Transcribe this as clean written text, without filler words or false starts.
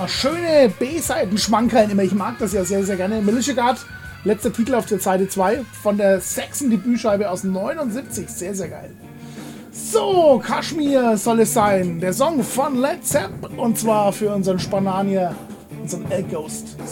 Ja, schöne B-Seiten-Schmankerl immer. Ich mag das ja sehr, sehr gerne. Militia Guard, letzter Titel auf der Seite 2 von der Saxon-Debütscheibe aus 79. Sehr, sehr geil. So, Kashmir soll es sein. Der Song von Led Zepp. Und zwar für unseren Spananier, unseren El Ghost.